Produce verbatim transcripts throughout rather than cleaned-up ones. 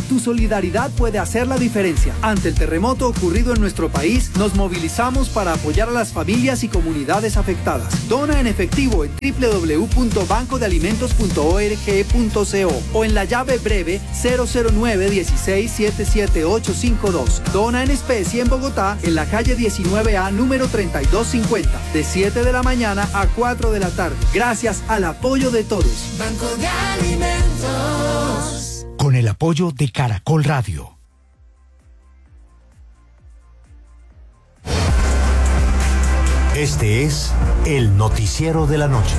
Tu solidaridad puede hacer la diferencia. Ante el terremoto ocurrido en nuestro país, nos movilizamos para apoyar a las familias y comunidades afectadas. Dona en efectivo en doble u doble u doble u punto banco de alimentos punto org punto co o en la llave breve cero cero nueve dieciséis setenta y siete ochocientos cincuenta y dos. Dona en especie en Bogotá, en la calle diecinueve A, número treinta y dos cincuenta, de siete de la mañana a cuatro de la tarde. Gracias al apoyo de todos. Banco de Alimentos. Con el apoyo de Caracol Radio. Este es el noticiero de la noche.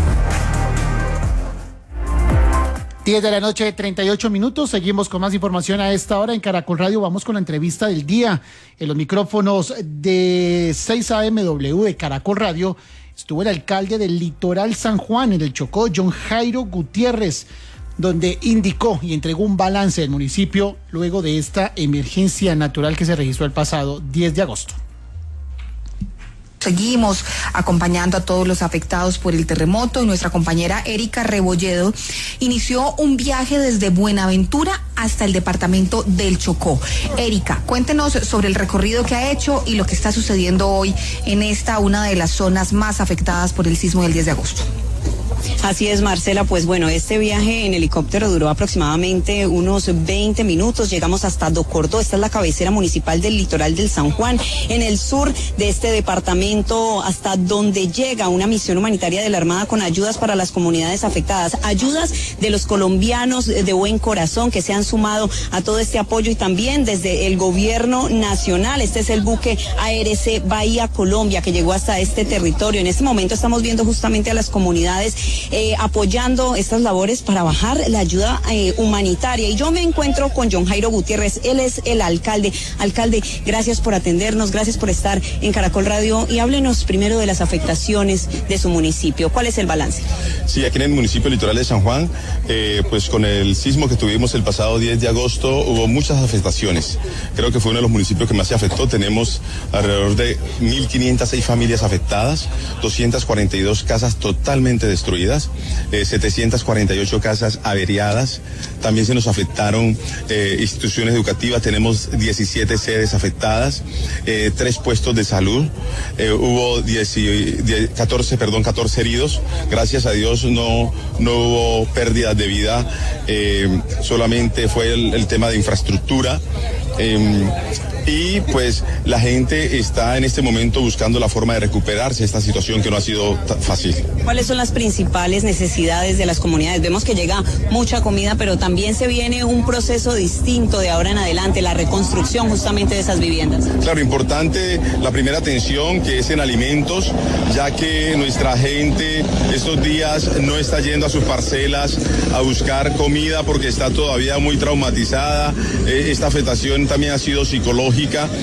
diez de la noche, treinta y ocho minutos. Seguimos con más información a esta hora en Caracol Radio. Vamos con la entrevista del día. En los micrófonos de seis A M W de Caracol Radio estuvo el alcalde del Litoral San Juan, en el Chocó, John Jairo Gutiérrez, donde indicó y entregó un balance del municipio luego de esta emergencia natural que se registró el pasado diez de agosto. Seguimos acompañando a todos los afectados por el terremoto y nuestra compañera Erika Rebolledo inició un viaje desde Buenaventura hasta el departamento del Chocó. Erika, cuéntenos sobre el recorrido que ha hecho y lo que está sucediendo hoy en esta, una de las zonas más afectadas por el sismo del diez de agosto. Así es, Marcela, pues bueno, este viaje en helicóptero duró aproximadamente unos veinte minutos, llegamos hasta Docordó, esta es la cabecera municipal del litoral del San Juan, en el sur de este departamento, hasta donde llega una misión humanitaria de la Armada con ayudas para las comunidades afectadas, ayudas de los colombianos de buen corazón que se han sumado a todo este apoyo y también desde el gobierno nacional. Este es el buque A R C Bahía Colombia que llegó hasta este territorio. En este momento estamos viendo justamente a las comunidades Eh, apoyando estas labores para bajar la ayuda eh, humanitaria. Y yo me encuentro con John Jairo Gutiérrez, él es el alcalde. Alcalde, gracias por atendernos, gracias por estar en Caracol Radio y háblenos primero de las afectaciones de su municipio. ¿Cuál es el balance? Sí, aquí en el municipio litoral de San Juan, eh, pues con el sismo que tuvimos el pasado diez de agosto hubo muchas afectaciones. Creo que fue uno de los municipios que más se afectó. Tenemos alrededor de mil quinientas seis familias afectadas, doscientas cuarenta y dos casas totalmente destruidas, eh, setecientas cuarenta y ocho casas averiadas. También se nos afectaron eh, instituciones educativas, tenemos diecisiete sedes afectadas, eh, tres puestos de salud, eh, hubo diez, diez, catorce, perdón, catorce heridos. Gracias a Dios no, no hubo pérdidas de vida, eh, solamente fue el, el tema de infraestructura. Eh, y pues la gente está en este momento buscando la forma de recuperarse de esta situación que no ha sido fácil. ¿Cuáles son las principales necesidades de las comunidades? Vemos que llega mucha comida, pero también se viene un proceso distinto de ahora en adelante, la reconstrucción justamente de esas viviendas. Claro, importante la primera atención que es en alimentos, ya que nuestra gente estos días no está yendo a sus parcelas a buscar comida porque está todavía muy traumatizada. Eh, esta afectación también ha sido psicológica.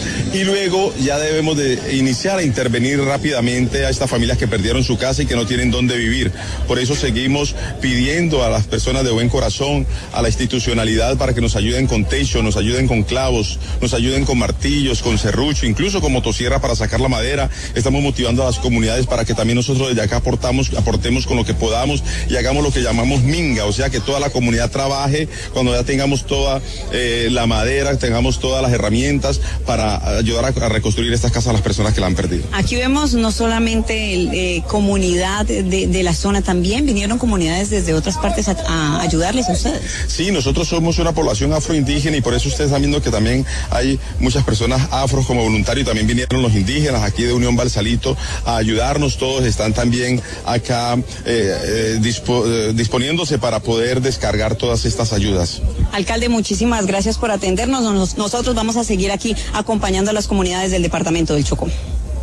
Y luego ya debemos de iniciar a intervenir rápidamente a estas familias que perdieron su casa y que no tienen dónde vivir. Por eso seguimos pidiendo a las personas de buen corazón, a la institucionalidad, para que nos ayuden con techo, nos ayuden con clavos, nos ayuden con martillos, con serrucho, incluso con motosierra para sacar la madera. Estamos motivando a las comunidades para que también nosotros desde acá aportamos, aportemos con lo que podamos y hagamos lo que llamamos minga, o sea que toda la comunidad trabaje cuando ya tengamos toda eh, la madera, tengamos todas las herramientas para ayudar a, a reconstruir estas casas a las personas que la han perdido. Aquí vemos no solamente el, eh, comunidad de, de la zona, también vinieron comunidades desde otras partes a, a ayudarles a ustedes. Sí, nosotros somos una población afroindígena y por eso ustedes están viendo que también hay muchas personas afros como voluntarios, también vinieron los indígenas aquí de Unión Balsalito a ayudarnos, todos están también acá eh, eh, dispo, eh, disponiéndose para poder descargar todas estas ayudas. Alcalde, muchísimas gracias por atendernos, Nos, nosotros vamos a seguir aquí acompañando a las comunidades del departamento del Chocó.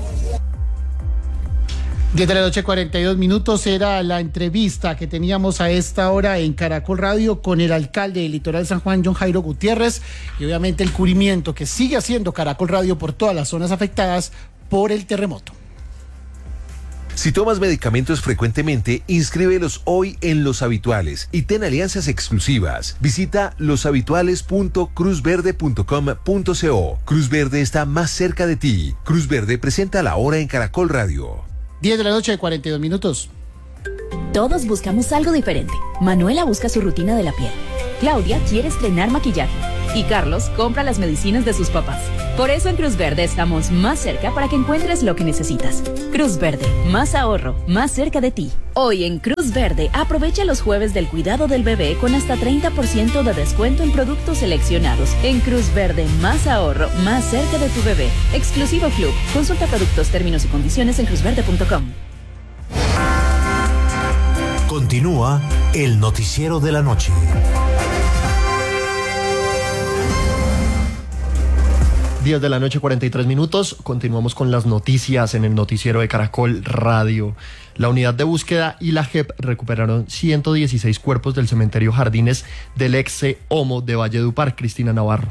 diez de la noche, cuarenta y dos minutos, era la entrevista que teníamos a esta hora en Caracol Radio con el alcalde del Litoral San Juan, John Jairo Gutiérrez, y obviamente el cubrimiento que sigue haciendo Caracol Radio por todas las zonas afectadas por el terremoto. Si tomas medicamentos frecuentemente, inscríbelos hoy en Los Habituales y ten alianzas exclusivas. Visita los habituales punto cruz verde punto com punto co. Cruz Verde está más cerca de ti. Cruz Verde presenta La Hora en Caracol Radio. diez de la noche, cuarenta y dos minutos. Todos buscamos algo diferente. Manuela busca su rutina de la piel. Claudia quiere estrenar maquillaje. y Carlos compra las medicinas de sus papás. Por eso en Cruz Verde estamos más cerca para que encuentres lo que necesitas. Cruz Verde, más ahorro, más cerca de ti. Hoy en Cruz Verde, aprovecha los jueves del cuidado del bebé con hasta treinta por ciento de descuento en productos seleccionados. En Cruz Verde, más ahorro, más cerca de tu bebé. Exclusivo Club. Consulta productos, términos y condiciones en cruz verde punto com. Continúa el noticiero de la noche. diez de la noche, cuarenta y tres minutos. Continuamos con las noticias en el noticiero de Caracol Radio. La unidad de búsqueda y la J E P recuperaron ciento dieciséis cuerpos del cementerio Jardines del ex-Homo de Valledupar. Cristina Navarro.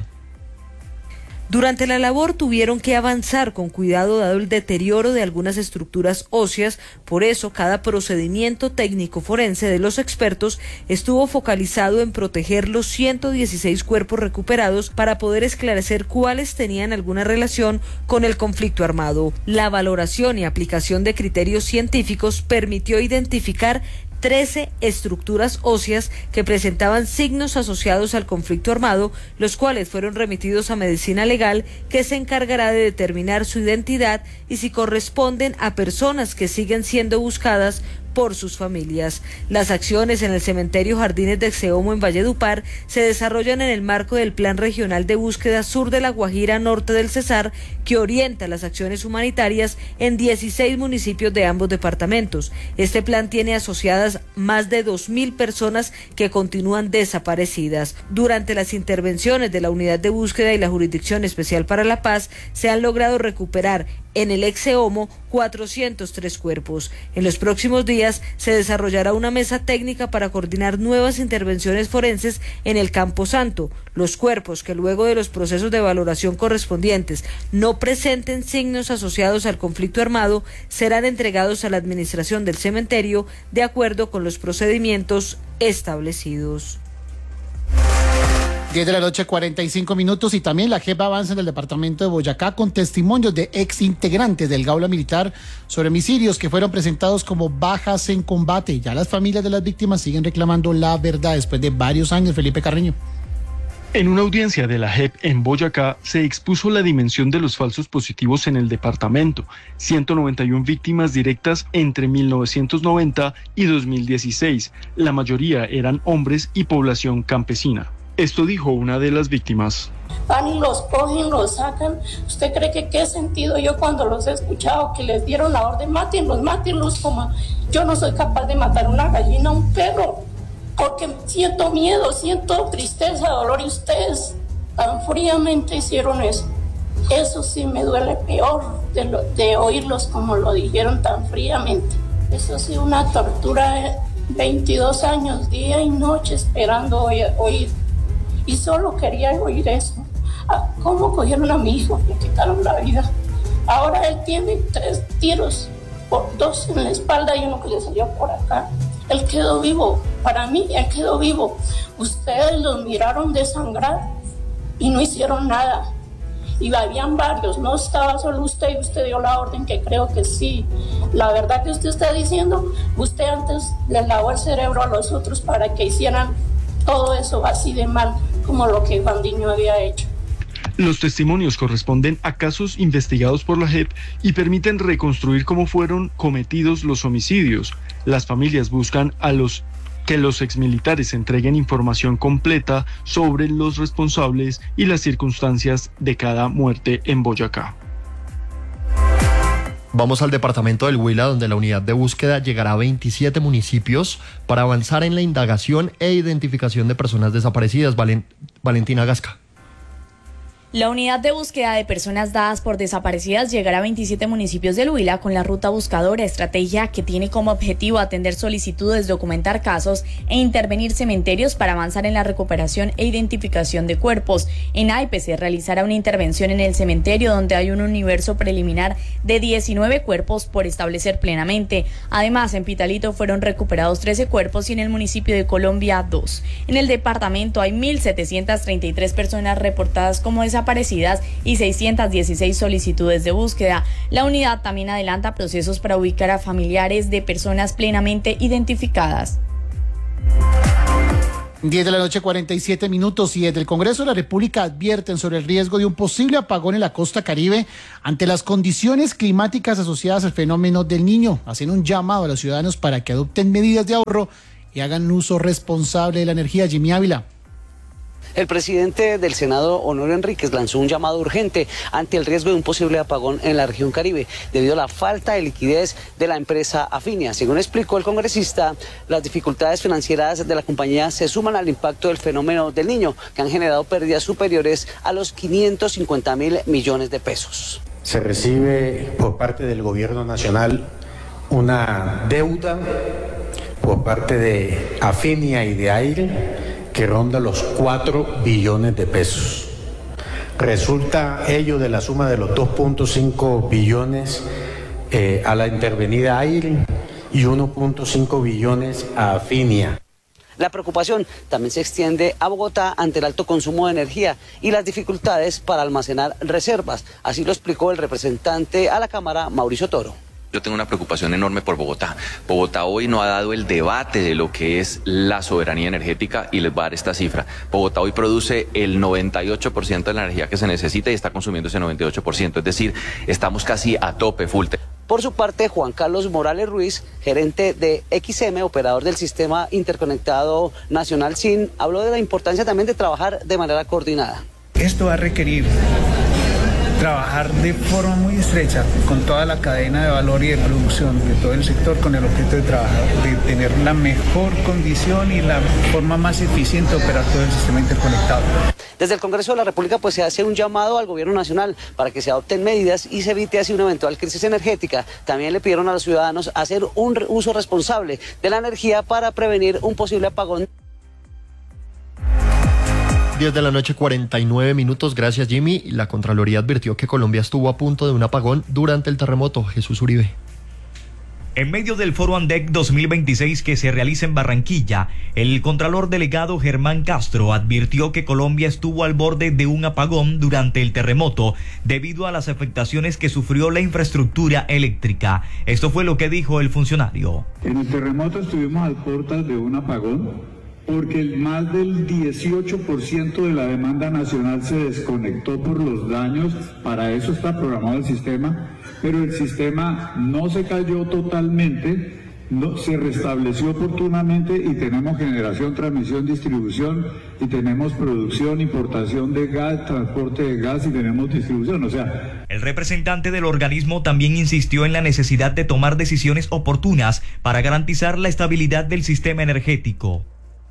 Durante la labor tuvieron que avanzar con cuidado dado el deterioro de algunas estructuras óseas, por eso cada procedimiento técnico forense de los expertos estuvo focalizado en proteger los ciento dieciséis cuerpos recuperados para poder esclarecer cuáles tenían alguna relación con el conflicto armado. La valoración y aplicación de criterios científicos permitió identificar trece estructuras óseas que presentaban signos asociados al conflicto armado, los cuales fueron remitidos a Medicina Legal, que se encargará de determinar su identidad y si corresponden a personas que siguen siendo buscadas por sus familias. Las acciones en el cementerio Jardines de ex-Homo en Valledupar se desarrollan en el marco del Plan Regional de Búsqueda Sur de la Guajira Norte del Cesar, que orienta las acciones humanitarias en dieciséis municipios de ambos departamentos. Este plan tiene asociadas más de dos mil personas que continúan desaparecidas. Durante las intervenciones de la Unidad de Búsqueda y la Jurisdicción Especial para la Paz, se han logrado recuperar en el ex-Homo cuatrocientos tres cuerpos. En los próximos días se desarrollará una mesa técnica para coordinar nuevas intervenciones forenses en el Campo Santo. Los cuerpos que luego de los procesos de valoración correspondientes no presenten signos asociados al conflicto armado serán entregados a la administración del cementerio de acuerdo con los procedimientos establecidos. diez de la noche, cuarenta y cinco minutos, y también la J E P avanza en el departamento de Boyacá con testimonios de ex integrantes del Gaula Militar sobre homicidios que fueron presentados como bajas en combate. Ya las familias de las víctimas siguen reclamando la verdad después de varios años. Felipe Carreño. En una audiencia de la J E P en Boyacá se expuso la dimensión de los falsos positivos en el departamento. ciento noventa y una víctimas directas entre mil novecientos noventa y dos mil dieciséis. La mayoría eran hombres y población campesina. Esto dijo una de las víctimas. Van y los cogen, los sacan. ¿Usted cree que qué sentido yo cuando los he escuchado que les dieron la orden, mátenlos, mátenlos? Como yo no soy capaz de matar una gallina, un perro, porque siento miedo, siento tristeza, dolor, y ustedes tan fríamente hicieron eso. Eso sí me duele peor de, lo, de oírlos como lo dijeron tan fríamente. Eso sí, una tortura, veintidós años, día y noche esperando oír. oír. Y solo quería oír eso. ¿Cómo cogieron a mi hijo? Le quitaron la vida. Ahora él tiene tres tiros, dos en la espalda y uno que le salió por acá. Él quedó vivo. Para mí, él quedó vivo. Ustedes los miraron desangrar y no hicieron nada. Y habían varios, no estaba solo usted, y usted dio la orden, que creo que sí. La verdad que usted está diciendo, usted antes le lavó el cerebro a los otros para que hicieran todo eso así de mal como lo que Bandiño había hecho. Los testimonios corresponden a casos investigados por la J E P y permiten reconstruir cómo fueron cometidos los homicidios. Las familias buscan a los que los exmilitares entreguen información completa sobre los responsables y las circunstancias de cada muerte en Boyacá. Vamos al departamento del Huila, donde la unidad de búsqueda llegará a veintisiete municipios para avanzar en la indagación e identificación de personas desaparecidas. Valen- Valentina Gasca. La unidad de búsqueda de personas dadas por desaparecidas llegará a veintisiete municipios del Huila con la ruta buscadora, estrategia que tiene como objetivo atender solicitudes, documentar casos e intervenir cementerios para avanzar en la recuperación e identificación de cuerpos. En Aipe se realizará una intervención en el cementerio donde hay un universo preliminar de diecinueve cuerpos por establecer plenamente. Además, en Pitalito fueron recuperados trece cuerpos y en el municipio de Colombia dos. En el departamento hay mil setecientas treinta y tres personas reportadas como desaparecidas desaparecidas y seiscientas dieciséis solicitudes de búsqueda. La unidad también adelanta procesos para ubicar a familiares de personas plenamente identificadas. diez de la noche, cuarenta y siete minutos, y desde el Congreso de la República advierten sobre el riesgo de un posible apagón en la costa Caribe ante las condiciones climáticas asociadas al fenómeno del Niño. Hacen un llamado a los ciudadanos para que adopten medidas de ahorro y hagan uso responsable de la energía. Jimmy Ávila. El presidente del Senado, Honorio Enríquez, lanzó un llamado urgente ante el riesgo de un posible apagón en la región Caribe debido a la falta de liquidez de la empresa Afinia. Según explicó el congresista, las dificultades financieras de la compañía se suman al impacto del fenómeno del Niño, que han generado pérdidas superiores a los quinientos cincuenta mil millones de pesos. Se recibe por parte del gobierno nacional una deuda por parte de Afinia y de Aire que ronda los cuatro billones de pesos. Resulta ello de la suma de los dos punto cinco billones eh, a la intervenida Aire y uno punto cinco billones a Afinia. La preocupación también se extiende a Bogotá ante el alto consumo de energía y las dificultades para almacenar reservas. Así lo explicó el representante a la Cámara, Mauricio Toro. Yo tengo una preocupación enorme por Bogotá. Bogotá hoy no ha dado el debate de lo que es la soberanía energética y les voy a dar esta cifra. Bogotá hoy produce el noventa y ocho por ciento de la energía que se necesita y está consumiendo ese noventa y ocho por ciento. Es decir, estamos casi a tope, full. Por su parte, Juan Carlos Morales Ruiz, gerente de X M, operador del Sistema Interconectado Nacional S I N, habló de la importancia también de trabajar de manera coordinada. Esto va a requerir trabajar de forma muy estrecha con toda la cadena de valor y de producción de todo el sector con el objeto de trabajar, de tener la mejor condición y la forma más eficiente de operar todo el sistema interconectado. Desde el Congreso de la República pues se hace un llamado al gobierno nacional para que se adopten medidas y se evite así una eventual crisis energética. También le pidieron a los ciudadanos hacer un uso responsable de la energía para prevenir un posible apagón. diez de la noche, cuarenta y nueve minutos. Gracias, Jimmy. La Contraloría advirtió que Colombia estuvo a punto de un apagón durante el terremoto. Jesús Uribe. En medio del Foro ANDEC dos mil veintiséis que se realiza en Barranquilla, el contralor delegado Germán Castro advirtió que Colombia estuvo al borde de un apagón durante el terremoto debido a las afectaciones que sufrió la infraestructura eléctrica. Esto fue lo que dijo el funcionario. En el terremoto estuvimos al borde de un apagón, porque más del dieciocho por ciento de la demanda nacional se desconectó por los daños. Para eso está programado el sistema, pero el sistema no se cayó totalmente, no, se restableció oportunamente y tenemos generación, transmisión, distribución, y tenemos producción, importación de gas, transporte de gas y tenemos distribución, o sea... El representante del organismo también insistió en la necesidad de tomar decisiones oportunas para garantizar la estabilidad del sistema energético.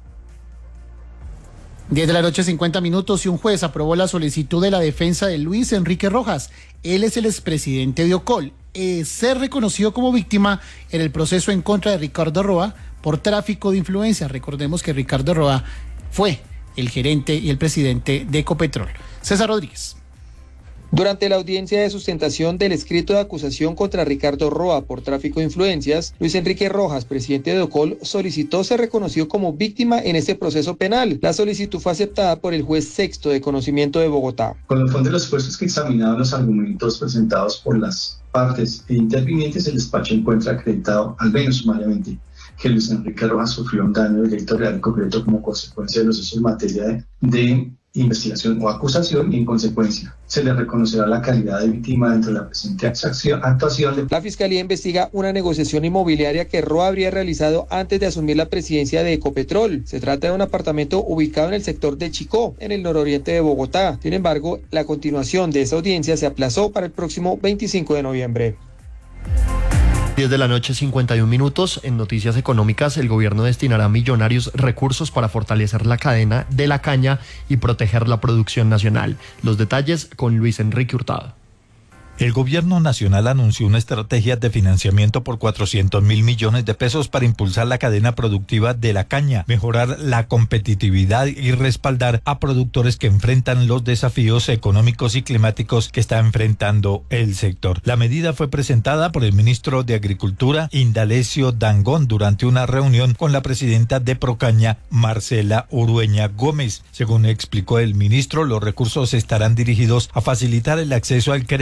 diez de la noche, cincuenta minutos, y un juez aprobó la solicitud de la defensa de Luis Enrique Rojas. Él es el expresidente de Ocol. Eh, ser reconocido como víctima en el proceso en contra de Ricardo Roa por tráfico de influencia. Recordemos que Ricardo Roa fue el gerente y el presidente de Ecopetrol. César Rodríguez. Durante la audiencia de sustentación del escrito de acusación contra Ricardo Roa por tráfico de influencias, Luis Enrique Rojas, presidente de Ocol, solicitó ser reconocido como víctima en este proceso penal. La solicitud fue aceptada por el juez sexto de conocimiento de Bogotá. Con el fondo de los jueces que examinaron los argumentos presentados por las partes e intervinientes, el despacho encuentra acreditado, al menos sumariamente, que Luis Enrique Rojas sufrió un daño directo, real y concreto como consecuencia de los hechos en materia de, de investigación o acusación, y en consecuencia se le reconocerá la calidad de víctima dentro de la presente actuación. De... La Fiscalía investiga una negociación inmobiliaria que Roa habría realizado antes de asumir la presidencia de Ecopetrol. Se trata de un apartamento ubicado en el sector de Chicó, en el nororiente de Bogotá. Sin embargo, la continuación de esa audiencia se aplazó para el próximo veinticinco de noviembre. diez de la noche, cincuenta y un minutos. En noticias económicas, el gobierno destinará millonarios recursos para fortalecer la cadena de la caña y proteger la producción nacional. Los detalles con Luis Enrique Hurtado. El gobierno nacional anunció una estrategia de financiamiento por cuatrocientos mil millones de pesos para impulsar la cadena productiva de la caña, mejorar la competitividad y respaldar a productores que enfrentan los desafíos económicos y climáticos que está enfrentando el sector. La medida fue presentada por el ministro de Agricultura, Indalecio Dangond, durante una reunión con la presidenta de Procaña, Marcela Urueña Gómez. Según explicó el ministro, los recursos estarán dirigidos a facilitar el acceso al crédito,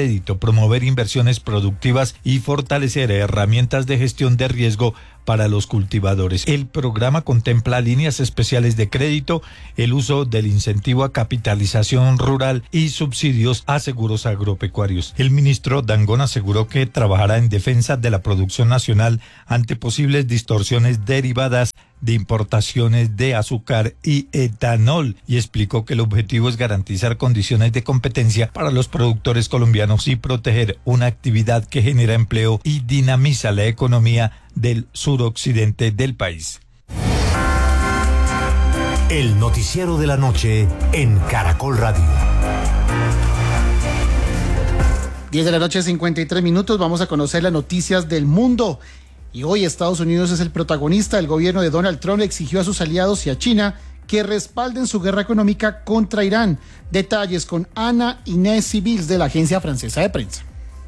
promover inversiones productivas y fortalecer herramientas de gestión de riesgo para los cultivadores. El programa contempla líneas especiales de crédito, el uso del incentivo a capitalización rural y subsidios a seguros agropecuarios. El ministro Dangond aseguró que trabajará en defensa de la producción nacional ante posibles distorsiones derivadas de importaciones de azúcar y etanol, y explicó que el objetivo es garantizar condiciones de competencia para los productores colombianos y proteger una actividad que genera empleo y dinamiza la economía del suroccidente del país. El noticiero de la noche en Caracol Radio. diez de la noche, cincuenta y tres minutos. Vamos a conocer las noticias del mundo. Y hoy Estados Unidos es el protagonista. El gobierno de Donald Trump exigió a sus aliados y a China que respalden su guerra económica contra Irán. Detalles con Ana Inés Civils de la agencia francesa de prensa.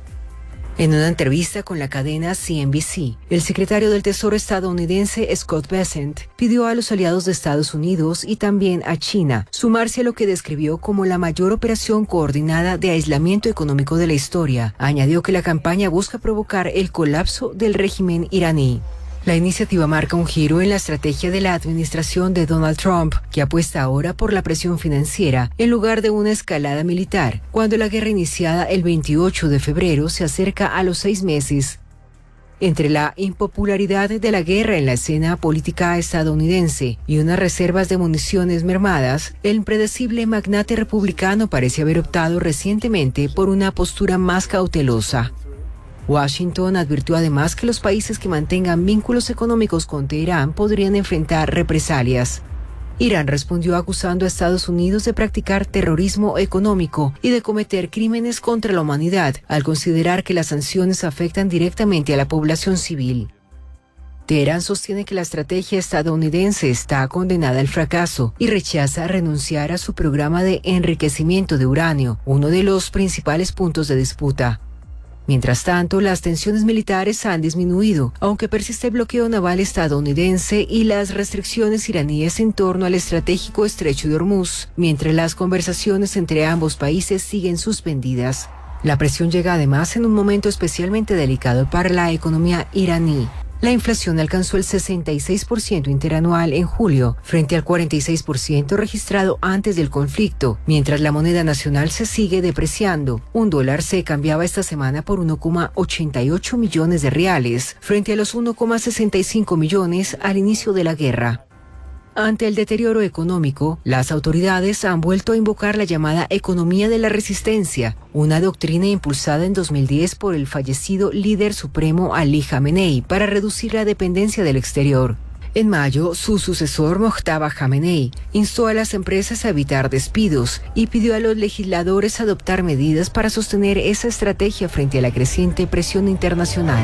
En una entrevista con la cadena C N B C, el secretario del Tesoro estadounidense Scott Bessent pidió a los aliados de Estados Unidos y también a China sumarse a lo que describió como la mayor operación coordinada de aislamiento económico de la historia. Añadió que la campaña busca provocar el colapso del régimen iraní. La iniciativa marca un giro en la estrategia de la administración de Donald Trump, que apuesta ahora por la presión financiera en lugar de una escalada militar, cuando la guerra iniciada el veintiocho de febrero se acerca a los seis meses. Entre la impopularidad de la guerra en la escena política estadounidense y unas reservas de municiones mermadas, el impredecible magnate republicano parece haber optado recientemente por una postura más cautelosa. Washington advirtió además que los países que mantengan vínculos económicos con Teherán podrían enfrentar represalias. Irán respondió acusando a Estados Unidos de practicar terrorismo económico y de cometer crímenes contra la humanidad, al considerar que las sanciones afectan directamente a la población civil. Teherán sostiene que la estrategia estadounidense está condenada al fracaso y rechaza renunciar a su programa de enriquecimiento de uranio, uno de los principales puntos de disputa. Mientras tanto, las tensiones militares han disminuido, aunque persiste el bloqueo naval estadounidense y las restricciones iraníes en torno al estratégico estrecho de Hormuz, mientras las conversaciones entre ambos países siguen suspendidas. La presión llega además en un momento especialmente delicado para la economía iraní. La inflación alcanzó el sesenta y seis por ciento interanual en julio, frente al cuarenta y seis por ciento registrado antes del conflicto, mientras la moneda nacional se sigue depreciando. Un dólar se cambiaba esta semana por uno coma ochenta y ocho millones de reales, frente a los uno coma sesenta y cinco millones al inicio de la guerra. Ante el deterioro económico, las autoridades han vuelto a invocar la llamada economía de la resistencia, una doctrina impulsada en dos mil diez por el fallecido líder supremo Ali Khamenei para reducir la dependencia del exterior. En mayo, su sucesor Mojtaba Khamenei instó a las empresas a evitar despidos y pidió a los legisladores adoptar medidas para sostener esa estrategia frente a la creciente presión internacional.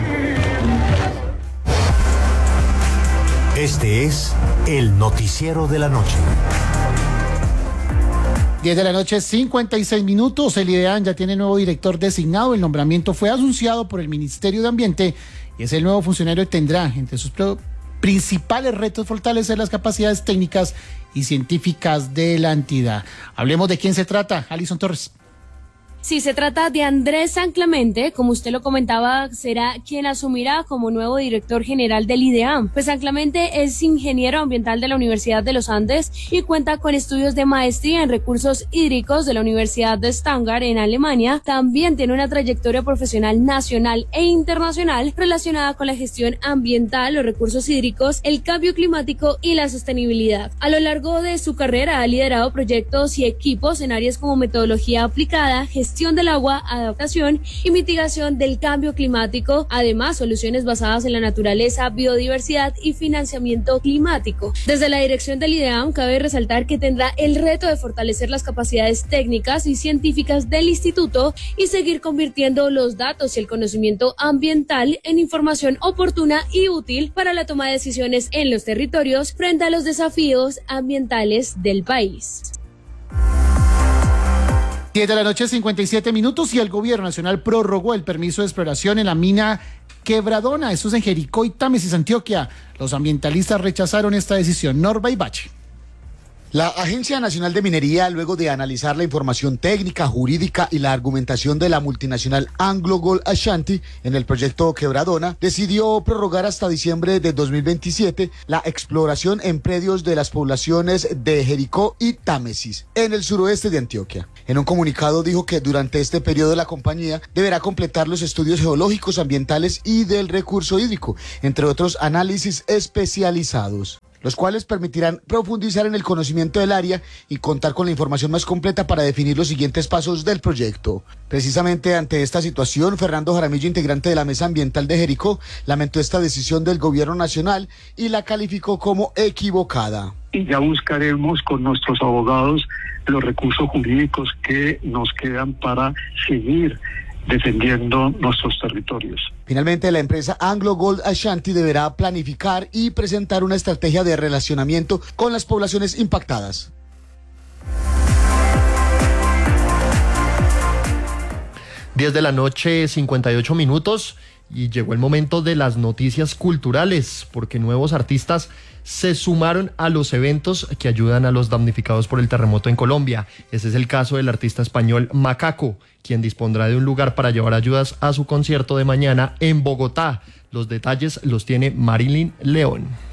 Este es el noticiero de la noche. diez de la noche, cincuenta y seis minutos. El IDEAM ya tiene nuevo director designado. El nombramiento fue anunciado por el Ministerio de Ambiente y es el nuevo funcionario que tendrá entre sus principales retos fortalecer las capacidades técnicas y científicas de la entidad. Hablemos de quién se trata. Alison Torres. Sí, se trata de Andrés San Clemente, como usted lo comentaba, será quien asumirá como nuevo director general del IDEAM. Pues San Clemente es ingeniero ambiental de la Universidad de los Andes y cuenta con estudios de maestría en recursos hídricos de la Universidad de Stuttgart en Alemania. También tiene una trayectoria profesional nacional e internacional relacionada con la gestión ambiental, los recursos hídricos, el cambio climático y la sostenibilidad. A lo largo de su carrera ha liderado proyectos y equipos en áreas como metodología aplicada, gestión gestión del agua, adaptación y mitigación del cambio climático, además soluciones basadas en la naturaleza, biodiversidad y financiamiento climático. Desde la dirección del IDEAM cabe resaltar que tendrá el reto de fortalecer las capacidades técnicas y científicas del instituto y seguir convirtiendo los datos y el conocimiento ambiental en información oportuna y útil para la toma de decisiones en los territorios frente a los desafíos ambientales del país. diez de la noche, cincuenta y siete minutos, y el gobierno nacional prorrogó el permiso de exploración en la mina Quebradona. Eso es en Jericó y Támesis, Antioquia. Los ambientalistas rechazaron esta decisión. Norba Ibache. La Agencia Nacional de Minería, luego de analizar la información técnica, jurídica y la argumentación de la multinacional Anglo Gold Ashanti en el proyecto Quebradona, decidió prorrogar hasta diciembre de dos mil veintisiete la exploración en predios de las poblaciones de Jericó y Támesis, en el suroeste de Antioquia. En un comunicado dijo que durante este periodo la compañía deberá completar los estudios geológicos, ambientales y del recurso hídrico, entre otros análisis especializados, los cuales permitirán profundizar en el conocimiento del área y contar con la información más completa para definir los siguientes pasos del proyecto. Precisamente ante esta situación, Fernando Jaramillo, integrante de la Mesa Ambiental de Jericó, lamentó esta decisión del gobierno nacional y la calificó como equivocada. Y ya buscaremos con nuestros abogados los recursos jurídicos que nos quedan para seguir defendiendo nuestros territorios. Finalmente, la empresa Anglo Gold Ashanti deberá planificar y presentar una estrategia de relacionamiento con las poblaciones impactadas. diez de la noche, cincuenta y ocho minutos, y llegó el momento de las noticias culturales, porque nuevos artistas se sumaron a los eventos que ayudan a los damnificados por el terremoto en Colombia. Ese es el caso del artista español Macaco, quien dispondrá de un lugar para llevar ayudas a su concierto de mañana en Bogotá. Los detalles los tiene Marilyn León.